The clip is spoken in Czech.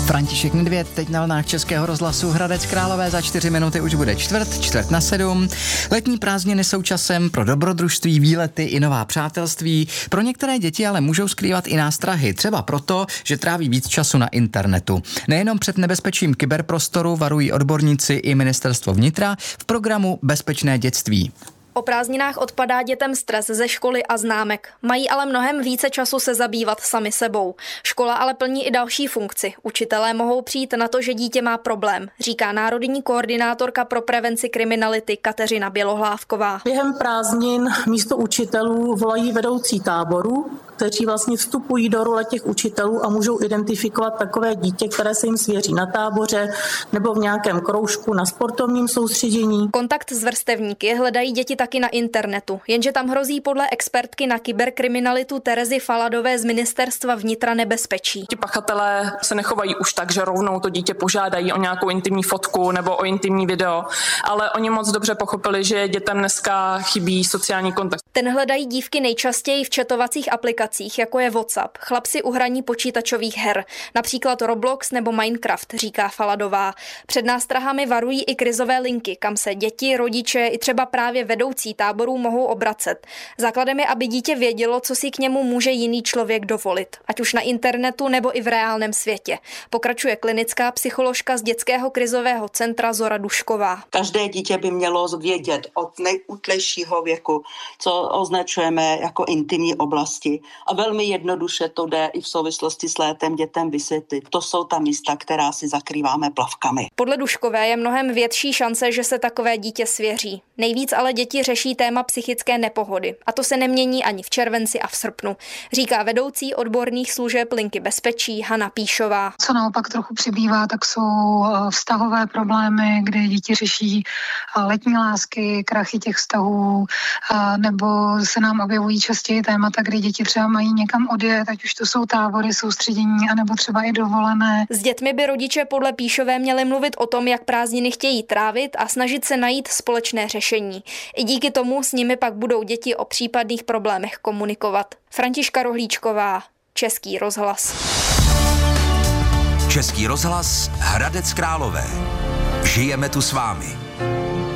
František Nedvěd teď na vlnách Českého rozhlasu Hradec Králové. Za 4 minuty už bude čtvrt na 7. Letní prázdniny jsou časem pro dobrodružství, výlety i nová přátelství. Pro některé děti ale můžou skrývat i nástrahy, třeba proto, že tráví víc času na internetu. Nejenom před nebezpečím kyberprostoru varují odborníci i Ministerstvo vnitra v programu Bezpečné dětství. O prázdninách odpadá dětem stres ze školy a známek. Mají ale mnohem více času se zabývat sami sebou. Škola ale plní i další funkci. Učitelé mohou přijít na to, že dítě má problém, říká národní koordinátorka pro prevenci kriminality Kateřina Bělohlávková. Během prázdnin místo učitelů volají vedoucí táboru, kteří vlastně vstupují do role těch učitelů a můžou identifikovat takové dítě, které se jim svěří na táboře nebo v nějakém kroužku na sportovním soustředění. Kontakt s vrstevníky hledají děti taky na internetu, jenže tam hrozí podle expertky na kyberkriminalitu Terezy Faladové z Ministerstva vnitra nebezpečí. Ti pachatelé se nechovají už tak, že rovnou to dítě požádají o nějakou intimní fotku nebo o intimní video, ale oni moc dobře pochopili, že dětem dneska chybí sociální kontakt. Ten hledají dívky nejčastěji v chatovacích aplikacích, jako je WhatsApp, chlapci u hraní počítačových her, například Roblox nebo Minecraft, říká Faladová. Před nástrahami varují i krizové linky, kam se děti, rodiče i třeba právě vedoucí táborů mohou obracet. Základem je, aby dítě vědělo, co si k němu může jiný člověk dovolit, ať už na internetu nebo i v reálném světě. Pokračuje klinická psycholožka z dětského krizového centra Zora Dušková. Každé dítě by mělo vědět od nejútlejšího věku, co označujeme jako intimní oblasti. A velmi jednoduše to jde i v souvislosti s létem dětem vysvětlit. To jsou ta místa, která si zakrýváme plavkami. Podle Duškové je mnohem větší šance, že se takové dítě svěří. Nejvíc ale děti řeší téma psychické nepohody. A to se nemění ani v červenci a v srpnu, říká vedoucí odborných služeb linky bezpečí Hana Píšová. Co naopak trochu přibývá, tak jsou vztahové problémy, kdy děti řeší letní lásky, krachy těch vztahů, nebo se nám objevují častěji témata, kdy děti třeba mají někam odjet, ať už to jsou tábory, soustředění, anebo třeba i dovolené. S dětmi by rodiče podle Píšové měli mluvit o tom, jak prázdniny chtějí trávit a snažit se najít společné řešení. I díky tomu s nimi pak budou děti o případných problémech komunikovat. Františka Rohlíčková, Český rozhlas. Český rozhlas Hradec Králové. Žijeme tu s vámi.